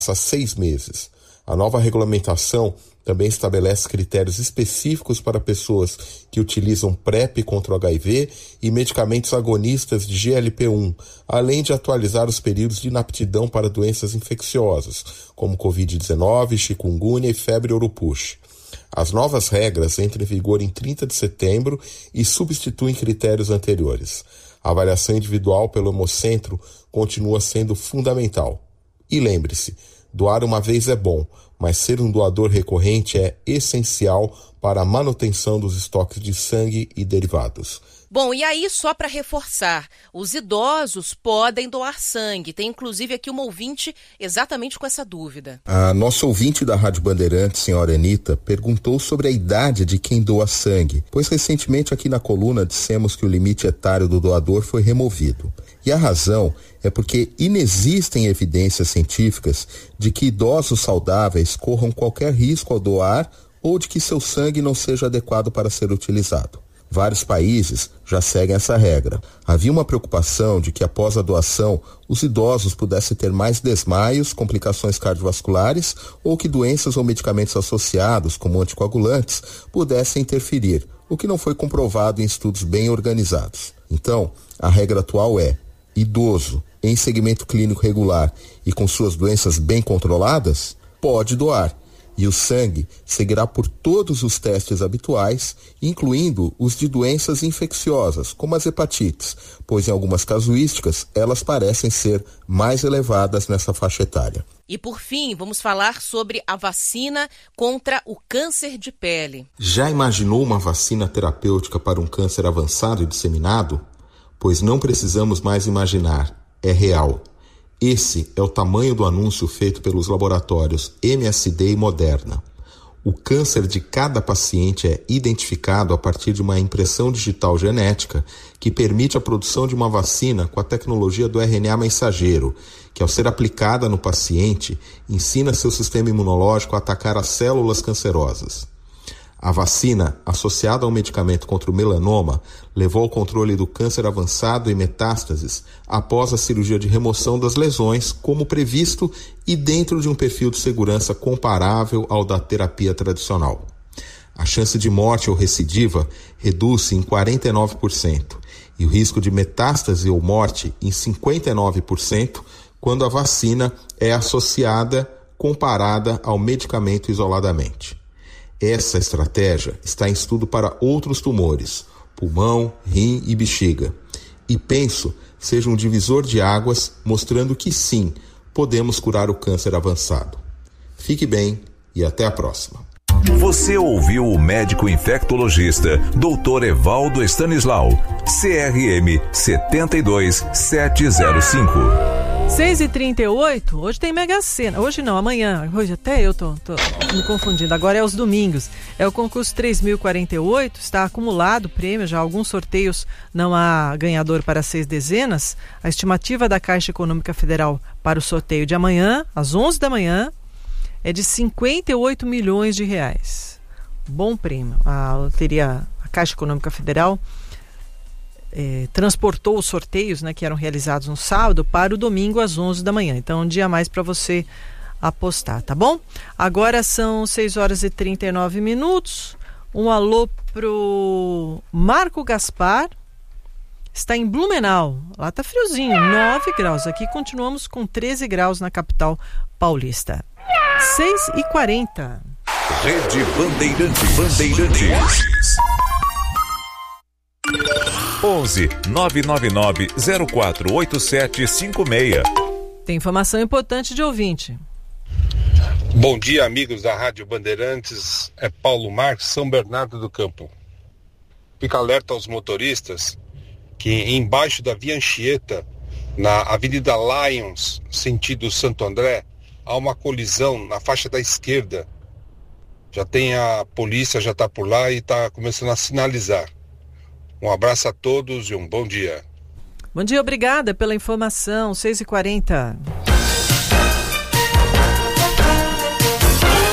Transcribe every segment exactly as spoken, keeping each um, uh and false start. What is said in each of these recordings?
a seis meses. A nova regulamentação também estabelece critérios específicos para pessoas que utilizam PrEP contra o H I V e medicamentos agonistas de G L P um, além de atualizar os períodos de inaptidão para doenças infecciosas, como covid dezenove, chikungunya e febre oropouche. As novas regras entram em vigor em trinta de setembro e substituem critérios anteriores. A avaliação individual pelo Hemocentro continua sendo fundamental. E lembre-se, doar uma vez é bom, mas ser um doador recorrente é essencial para a manutenção dos estoques de sangue e derivados. Bom, e aí, só para reforçar, os idosos podem doar sangue. Tem inclusive aqui uma ouvinte exatamente com essa dúvida. A nossa ouvinte da Rádio Bandeirantes, senhora Anita, perguntou sobre a idade de quem doa sangue, pois recentemente aqui na coluna dissemos que o limite etário do doador foi removido. E a razão é porque inexistem evidências científicas de que idosos saudáveis corram qualquer risco ao doar ou de que seu sangue não seja adequado para ser utilizado. Vários países já seguem essa regra. Havia uma preocupação de que após a doação, os idosos pudessem ter mais desmaios, complicações cardiovasculares ou que doenças ou medicamentos associados, como anticoagulantes, pudessem interferir, o que não foi comprovado em estudos bem organizados. Então, a regra atual é: idoso em segmento clínico regular e com suas doenças bem controladas, pode doar. E o sangue seguirá por todos os testes habituais, incluindo os de doenças infecciosas, como as hepatites, pois em algumas casuísticas elas parecem ser mais elevadas nessa faixa etária. E por fim, vamos falar sobre a vacina contra o câncer de pele. Já imaginou uma vacina terapêutica para um câncer avançado e disseminado? Pois não precisamos mais imaginar, é real. Esse é o tamanho do anúncio feito pelos laboratórios M S D e Moderna. O câncer de cada paciente é identificado a partir de uma impressão digital genética que permite a produção de uma vacina com a tecnologia do R N A mensageiro, que ao ser aplicada no paciente, ensina seu sistema imunológico a atacar as células cancerosas. A vacina, associada ao medicamento contra o melanoma, levou ao controle do câncer avançado e metástases após a cirurgia de remoção das lesões, como previsto e dentro de um perfil de segurança comparável ao da terapia tradicional. A chance de morte ou recidiva reduz-se em quarenta e nove por cento e o risco de metástase ou morte em cinquenta e nove por cento quando a vacina é associada, comparada ao medicamento isoladamente. Essa estratégia está em estudo para outros tumores, pulmão, rim e bexiga. E penso seja um divisor de águas, mostrando que sim, podemos curar o câncer avançado. Fique bem e até a próxima. Você ouviu o médico infectologista doutor Evaldo Stanislau, C R M sete dois sete zero cinco. seis e trinta e oito, hoje tem Mega Sena. Hoje não, amanhã. Hoje até eu tô, tô me confundindo. Agora é os domingos. É o concurso três mil e quarenta e oito. Está acumulado o prêmio. Já alguns sorteios não há ganhador para seis dezenas. A estimativa da Caixa Econômica Federal para o sorteio de amanhã, às onze da manhã, é de cinquenta e oito milhões de reais. Bom prêmio. A loteria, a Caixa Econômica Federal É, transportou os sorteios, né, que eram realizados no sábado para o domingo às onze da manhã. Então, um dia a mais para você apostar, tá bom? Agora são seis horas e trinta e nove minutos. Um alô pro Marco Gaspar. Está em Blumenau. Lá tá friozinho, nove graus. Aqui continuamos com treze graus na capital paulista. seis e quarenta. Rede Bandeirante Bandeirantes. onze nove nove nove zero quatro oito sete cinco seis. Tem informação importante de ouvinte. Bom dia, amigos da Rádio Bandeirantes. É Paulo Marques, São Bernardo do Campo. Fica alerta aos motoristas que embaixo da Via Anchieta, na Avenida Lions, sentido Santo André, há uma colisão na faixa da esquerda. Já tem a polícia, já está por lá e está começando a sinalizar. Um abraço a todos e um bom dia. Bom dia, obrigada pela informação. seis e quarenta.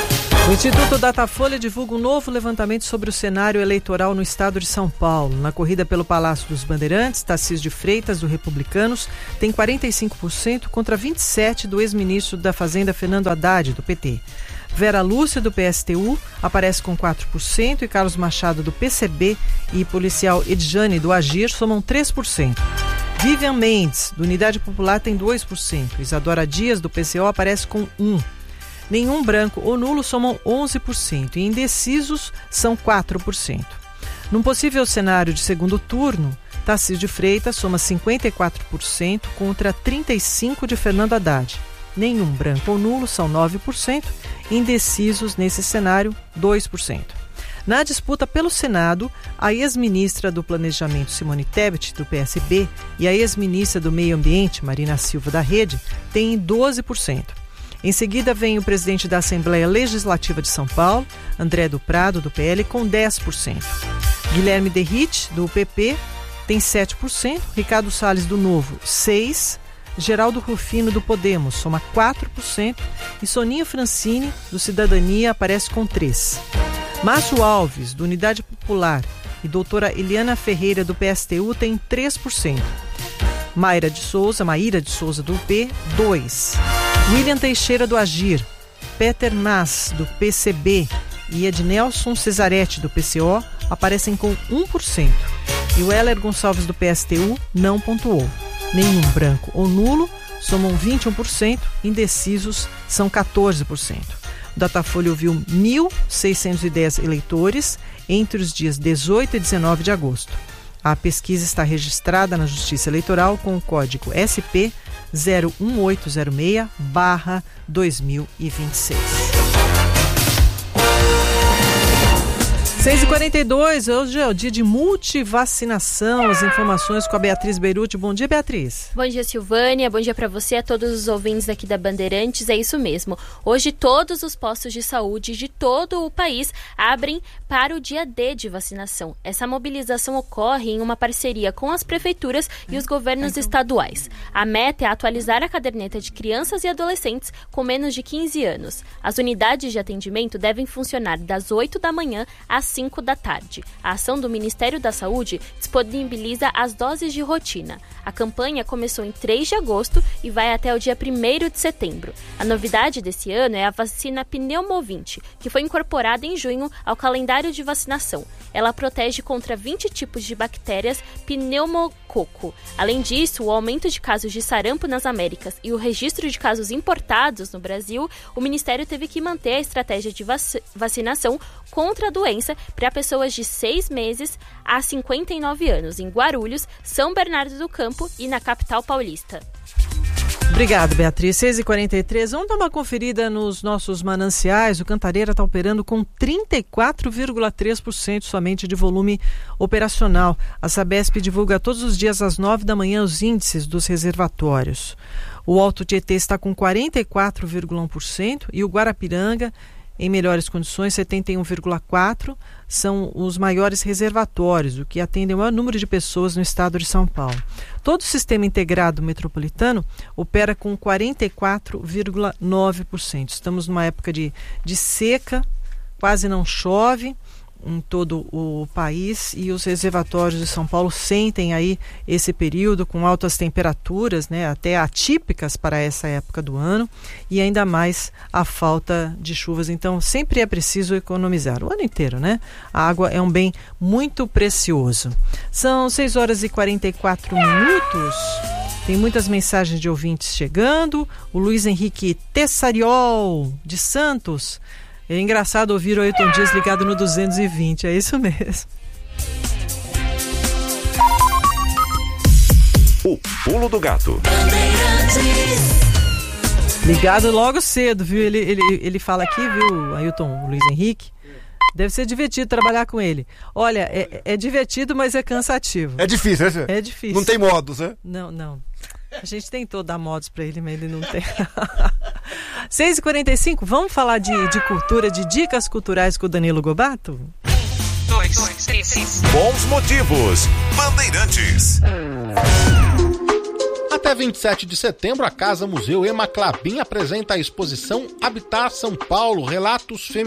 O Instituto Datafolha divulga um novo levantamento sobre o cenário eleitoral no estado de São Paulo. Na corrida pelo Palácio dos Bandeirantes, Tarcísio de Freitas, do Republicanos, tem quarenta e cinco por cento contra vinte e sete por cento do ex-ministro da Fazenda, Fernando Haddad, do P T. Vera Lúcia, do P S T U, aparece com quatro por cento e Carlos Machado, do P C B, e policial Edjane, do Agir, somam três por cento. Vivian Mendes, do Unidade Popular, tem dois por cento. Isadora Dias, do P C O, aparece com um por cento. Nenhum branco ou nulo somam onze por cento e indecisos são quatro por cento. Num possível cenário de segundo turno, Tarcísio de Freitas soma cinquenta e quatro por cento contra trinta e cinco por cento de Fernando Haddad. Nenhum branco ou nulo são nove por cento, indecisos nesse cenário dois por cento. Na disputa pelo Senado, a ex-ministra do Planejamento, Simone Tebet, do P S B, e a ex-ministra do Meio Ambiente, Marina Silva, da Rede, têm doze por cento. Em seguida vem o presidente da Assembleia Legislativa de São Paulo, André do Prado, do P L, com dez por cento. Guilherme Derrite, do P P, tem sete por cento. Ricardo Salles, do Novo, seis por cento. Geraldo Rufino, do Podemos, soma quatro por cento. E Soninha Francini, do Cidadania, aparece com três por cento. Márcio Alves, do Unidade Popular, e doutora Eliana Ferreira, do P S T U, tem três por cento. Mayra de Souza, Maíra de Souza, do U P, dois por cento. William Teixeira, do Agir, Peter Mas, do P C B, e Ednelson Cesaretti, do P C O, aparecem com um por cento. E o Heller Gonçalves, do P S T U, não pontuou. Nenhum branco ou nulo somam vinte e um por cento, indecisos são quatorze por cento. O Datafolha ouviu mil seiscentos e dez eleitores entre os dias dezoito e dezenove de agosto. A pesquisa está registrada na Justiça Eleitoral com o código S P zero um oito zero seis barra dois mil e vinte e seis. seis e quarenta e dois, hoje é o dia de multivacinação. As informações com a Beatriz Beirute. Bom dia, Beatriz. Bom dia, Silvânia. Bom dia para você e a todos os ouvintes aqui da Bandeirantes. É isso mesmo. Hoje todos os postos de saúde de todo o país abrem para o dia D de vacinação. Essa mobilização ocorre em uma parceria com as prefeituras e os governos estaduais. A meta é atualizar a caderneta de crianças e adolescentes com menos de quinze anos. As unidades de atendimento devem funcionar das oito da manhã às cinco da tarde. A ação do Ministério da Saúde disponibiliza as doses de rotina. A campanha começou em três de agosto e vai até o dia primeiro de setembro. A novidade desse ano é a vacina Pneumovinte, que foi incorporada em junho ao calendário de vacinação. Ela protege contra vinte tipos de bactérias pneumococo. Além disso, o aumento de casos de sarampo nas Américas e o registro de casos importados no Brasil, o Ministério teve que manter a estratégia de vac- vacinação contra a doença para pessoas de seis meses a cinquenta e nove anos, em Guarulhos, São Bernardo do Campo e na capital paulista. Obrigado, Beatriz. seis e quarenta e três. Vamos dar uma conferida nos nossos mananciais. O Cantareira está operando com trinta e quatro vírgula três por cento somente de volume operacional. A Sabesp divulga todos os dias às nove da manhã os índices dos reservatórios. O Alto Tietê está com quarenta e quatro vírgula um por cento e o Guarapiranga, em melhores condições, setenta e um vírgula quatro por cento, são os maiores reservatórios, o que atende ao maior número de pessoas no estado de São Paulo. Todo o sistema integrado metropolitano opera com quarenta e quatro vírgula nove por cento. Estamos numa época de, de seca, quase não chove em todo o país e os reservatórios de São Paulo sentem aí esse período com altas temperaturas, né, até atípicas para essa época do ano, e ainda mais a falta de chuvas. Então sempre é preciso economizar o ano inteiro, né? A água é um bem muito precioso. São seis horas e quarenta e quatro minutos. Tem muitas mensagens de ouvintes chegando. O Luiz Henrique Tessariol de Santos. É engraçado ouvir o Ailton Dias ligado no duzentos e vinte, é isso mesmo. O Pulo do Gato. Ligado logo cedo, viu? Ele, ele, ele fala aqui, viu, Ailton, o Luiz Henrique? Deve ser divertido trabalhar com ele. Olha, é, é divertido, mas é cansativo. É difícil, né? É difícil. Não tem modos, né? Não, não. A gente tentou dar modos para ele, mas ele não tem. seis e quarenta e cinco, vamos falar de, de cultura, de dicas culturais com o Danilo Gobato? Dois, dois, três, três. Bons motivos. Bandeirantes. Até vinte e sete de setembro, a Casa Museu Ema Clabin apresenta a exposição Habitar São Paulo, Relatos Femininos.